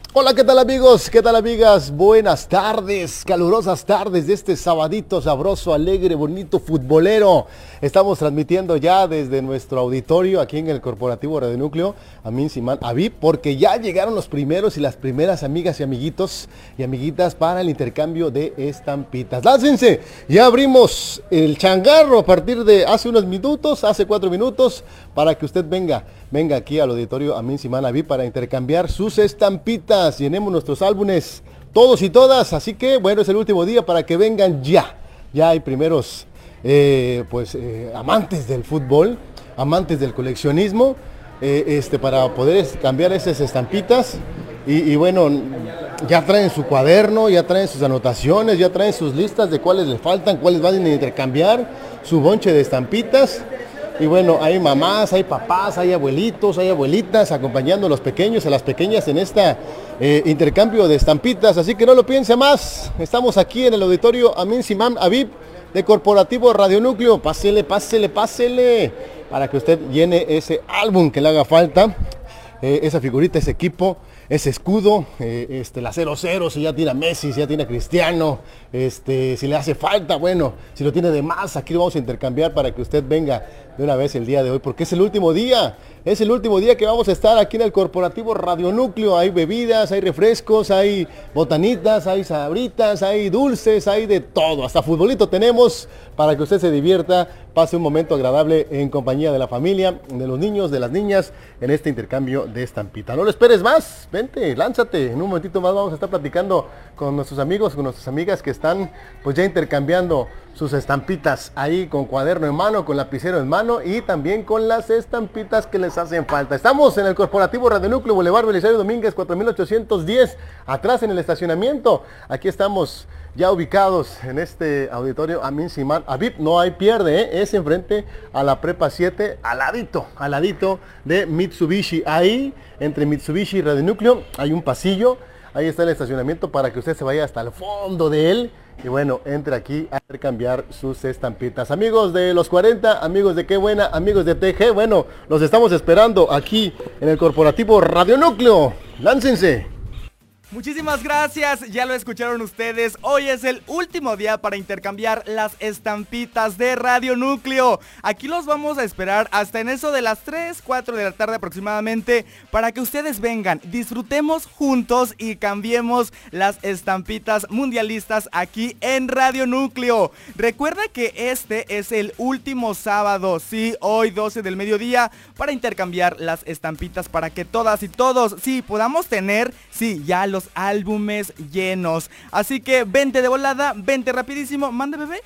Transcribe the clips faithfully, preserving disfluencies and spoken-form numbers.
Hola, ¿qué tal amigos? ¿Qué tal amigas? Buenas tardes, calurosas tardes de este sabadito sabroso, alegre, bonito, futbolero. Estamos transmitiendo ya desde nuestro auditorio aquí en el Corporativo Radio Núcleo, Amin Simán Habib, porque ya llegaron los primeros y las primeras amigas y amiguitos y amiguitas para el intercambio de estampitas. ¡Láncense! Ya abrimos el changarro a partir de hace unos minutos, hace cuatro minutos, para que usted venga, venga aquí al auditorio Amin Simán Habib para intercambiar sus estampitas. Llenemos nuestros álbumes, todos y todas, así que bueno, es el último día para que vengan ya. Ya hay primeros eh, pues eh, amantes del fútbol, amantes del coleccionismo, eh, este, para poder cambiar esas estampitas. Y, y bueno, ya traen su cuaderno, ya traen sus anotaciones, ya traen sus listas de cuáles les faltan, cuáles van a intercambiar, su bonche de estampitas. Y bueno, hay mamás, hay papás, hay abuelitos, hay abuelitas acompañando a los pequeños, a las pequeñas en este eh, intercambio de estampitas. Así que no lo piense más. Estamos aquí en el auditorio Amin Simán Habib de Corporativo Radio Núcleo. Pásele, pásele, pásele para que usted llene ese álbum que le haga falta. Eh, esa figurita, ese equipo, ese escudo, eh, este, la cero cero, si ya tiene a Messi, si ya tiene a Cristiano, este, si le hace falta, bueno, si lo tiene de más, aquí lo vamos a intercambiar para que usted venga de una vez el día de hoy, porque es el último día, es el último día que vamos a estar aquí en el Corporativo Radio Núcleo. Hay bebidas, hay refrescos, hay botanitas, hay sabritas, hay dulces, hay de todo, hasta futbolito tenemos para que usted se divierta, pase un momento agradable en compañía de la familia, de los niños, de las niñas, en este intercambio de estampita. No lo esperes más, vente, lánzate, en un momentito más vamos a estar platicando con nuestros amigos, con nuestras amigas que están pues ya intercambiando sus estampitas ahí con cuaderno en mano, con lapicero en mano y también con las estampitas que les hacen falta. Estamos en el Corporativo Radio Núcleo, Boulevard Belisario Domínguez, cuatro mil ochocientos diez, atrás en el estacionamiento. Aquí estamos ya ubicados en este auditorio Amin Simán Habib. No hay pierde, ¿eh? Es enfrente a la Prepa siete, al ladito, al ladito de Mitsubishi. Ahí, entre Mitsubishi y Radio Núcleo, hay un pasillo. Ahí está el estacionamiento para que usted se vaya hasta el fondo de él. Y bueno, entre aquí a intercambiar sus estampitas. Amigos de los cuarenta, amigos de Qué Buena, amigos de T G, bueno, los estamos esperando aquí en el Corporativo Radio Núcleo. ¡Láncense! Muchísimas gracias, ya lo escucharon ustedes, hoy es el último día para intercambiar las estampitas de Radio Núcleo. Aquí los vamos a esperar hasta en eso de las tres, cuatro de la tarde aproximadamente para que ustedes vengan, disfrutemos juntos y cambiemos las estampitas mundialistas aquí en Radio Núcleo. Recuerda que este es el último sábado, sí, hoy doce del mediodía, para intercambiar las estampitas para que todas y todos, sí, podamos tener, sí, ya los álbumes llenos. Así que vente de volada, vente rapidísimo, mande bebé.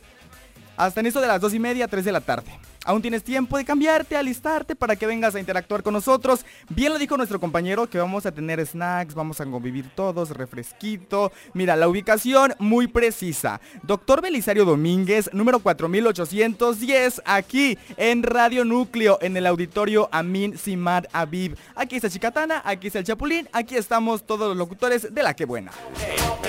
Hasta en eso de las dos y media, tres de la tarde. Aún tienes tiempo de cambiarte, alistarte para que vengas a interactuar con nosotros. Bien lo dijo nuestro compañero que vamos a tener snacks, vamos a convivir todos, refresquito. Mira, la ubicación muy precisa. Doctor Belisario Domínguez, número cuatro mil ochocientos diez, aquí en Radio Núcleo, en el auditorio Amin Simán Habib. Aquí está Chicatana, aquí está el Chapulín, aquí estamos todos los locutores de La Qué Buena.